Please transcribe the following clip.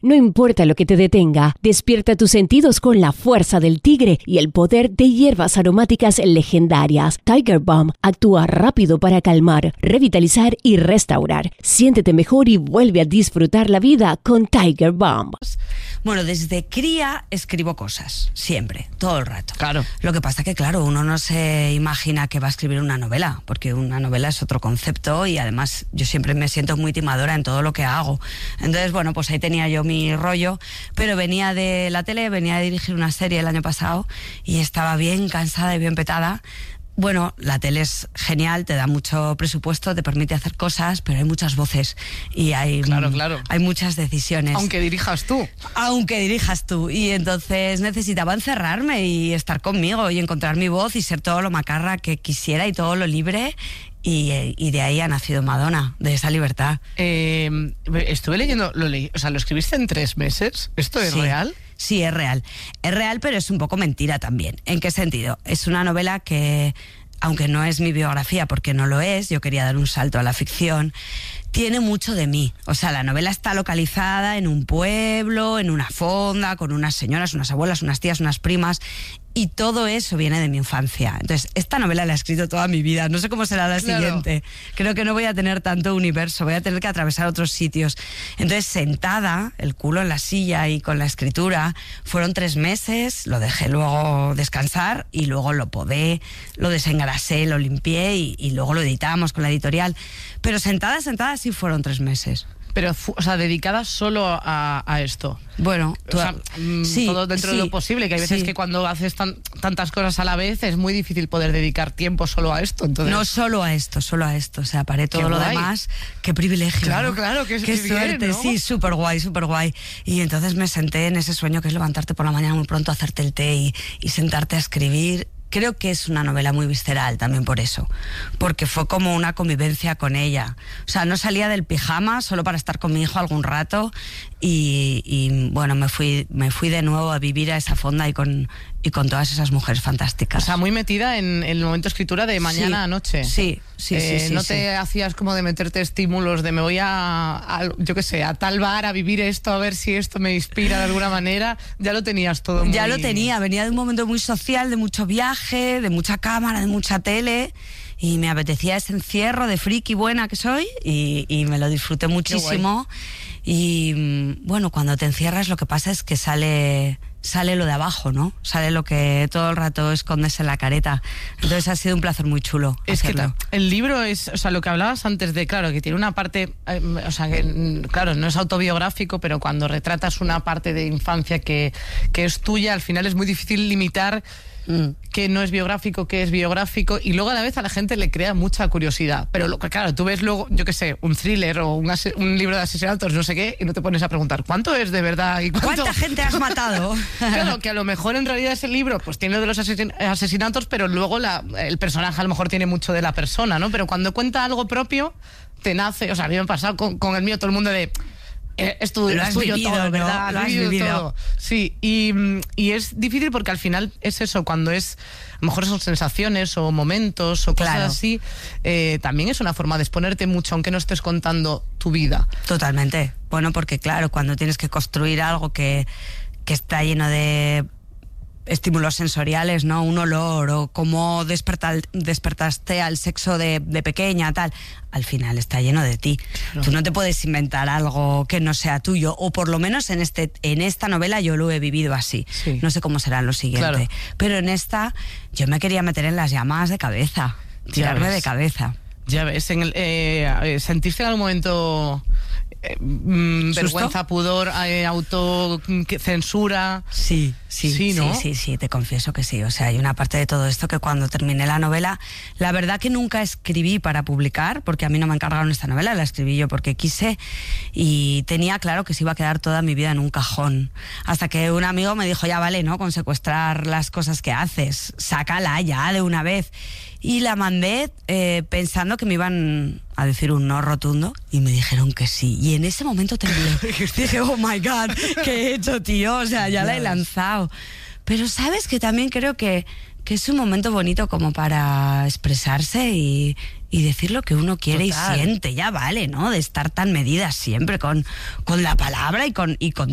No importa lo que te detenga, despierta tus sentidos con la fuerza del tigre y el poder de hierbas aromáticas legendarias. Tiger Balm actúa rápido para calmar, revitalizar y restaurar. Siéntete mejor y vuelve a disfrutar la vida con Tiger Balm. Bueno, desde cría escribo cosas, siempre, todo el rato. Claro. Lo que pasa es que, claro, uno no se imagina que va a escribir una novela, porque una novela es otro concepto y además yo siempre me siento muy timadora en todo lo que hago. Entonces, bueno, pues ahí tenía yo mi rollo, pero venía de la tele, venía de dirigir una serie el año pasado y estaba bien cansada y bien petada. Bueno, la tele es genial, te da mucho presupuesto, te permite hacer cosas, pero hay muchas voces y hay muchas decisiones. Aunque dirijas tú. Y entonces necesitaba encerrarme y estar conmigo y encontrar mi voz y ser todo lo macarra que quisiera y todo lo libre. Y de ahí ha nacido Madonna, de esa libertad. Estuve leyendo, lo escribiste en 3 meses. ¿Esto es real? Sí, es real. Es real, pero es un poco mentira también. ¿En qué sentido? Es una novela que, aunque no es mi biografía, porque no lo es, yo quería dar un salto a la ficción, tiene mucho de mí. O sea, la novela está localizada en un pueblo, en una fonda, con unas señoras, unas abuelas, unas tías, unas primas, y todo eso viene de mi infancia. Entonces, esta novela la he escrito toda mi vida. No sé cómo será la siguiente. Creo que no voy a tener tanto universo, voy a tener que atravesar otros sitios. Entonces, sentada, el culo en la silla y con la escritura, fueron 3 meses, lo dejé luego descansar y luego lo podé, lo desengrasé, lo limpié y luego lo editamos con la editorial. Pero sentada sí fueron 3 meses. Pero, dedicada solo a esto. Bueno, sí, todo dentro de lo posible, que hay veces que cuando haces tantas cosas a la vez es muy difícil poder dedicar tiempo solo a esto. Entonces... No solo a esto. O sea, paré todo lo demás. Qué privilegio. Claro, ¿no? Qué suerte, bien, ¿no? Sí, súper guay. Y entonces me senté en ese sueño que es levantarte por la mañana muy pronto, hacerte el té y sentarte a escribir. Creo que es una novela muy visceral también por eso, porque fue como una convivencia con ella. O sea, no salía del pijama solo para estar con mi hijo algún rato y bueno, me fui de nuevo a vivir a esa fonda y con todas esas mujeres fantásticas. O sea, muy metida en el momento de escritura de mañana a noche. Sí. ¿No te hacías como de meterte estímulos de me voy yo qué sé, a tal bar a vivir esto, a ver si esto me inspira de alguna manera? Ya lo tenías todo Ya lo tenía, venía de un momento muy social, de mucho viaje, de mucha cámara, de mucha tele, y me apetecía ese encierro de friki buena que soy y me lo disfruté muchísimo. Y bueno, cuando te encierras lo que pasa es que sale lo de abajo, ¿no? Sale lo que todo el rato escondes en la careta. Entonces ha sido un placer muy chulo hacerlo. Que el libro es, o sea, lo que hablabas antes de, claro, que tiene una parte, o sea, que claro, no es autobiográfico, pero cuando retratas una parte de infancia que es tuya, al final es muy difícil limitar que no es biográfico, que es biográfico, y luego a la vez a la gente le crea mucha curiosidad. Pero claro, tú ves luego, yo qué sé, un thriller o un libro de asesinatos, no sé qué, y no te pones a preguntar ¿cuánto es de verdad? Y ¿cuánta gente has matado? Claro, que a lo mejor en realidad ese libro pues tiene de los asesinatos, pero luego el personaje a lo mejor tiene mucho de la persona, ¿no? Pero cuando cuenta algo propio, te nace, o sea, a mí me ha pasado con el mío, todo el mundo de... es tuyo todo, ¿verdad? Lo has vivido todo. Sí, y es difícil porque al final es eso, cuando es, a lo mejor son sensaciones o momentos o cosas así, también es una forma de exponerte mucho, aunque no estés contando tu vida. Totalmente. Bueno, porque claro, cuando tienes que construir algo que está lleno de estímulos sensoriales, ¿no? Un olor o cómo despertaste al sexo de pequeña, tal. Al final está lleno de ti. Claro. Tú no te puedes inventar algo que no sea tuyo, o por lo menos en esta novela yo lo he vivido así. Sí. No sé cómo será en lo siguiente. Claro. Pero en esta yo me quería meter en las llamas de cabeza, tirarme de cabeza. Ya ves, ¿sentiste en algún momento vergüenza, pudor, autocensura? Sí, ¿no? Sí, te confieso que sí. O sea, hay una parte de todo esto que cuando terminé la novela, la verdad que nunca escribí para publicar, porque a mí no me encargaron esta novela, la escribí yo porque quise y tenía claro que se iba a quedar toda mi vida en un cajón. Hasta que un amigo me dijo, ya vale, ¿no? Con secuestrar las cosas que haces, sácala ya de una vez. Y la mandé pensando que me iban a decir un no rotundo y me dijeron que sí. Y en ese momento temblé. Dije, oh my God, ¿qué he hecho, tío? O sea, ya la he lanzado. Pero sabes que también creo que es un momento bonito como para expresarse y decir lo que uno quiere. Total. Y siente. Ya vale, ¿no? De estar tan medida siempre con la palabra y con